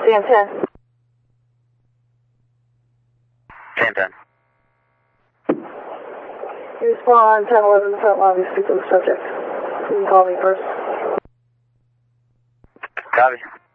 CM10. CM10. You respond 1011 in the front lobby, speak to the subject. You can call me first. Copy.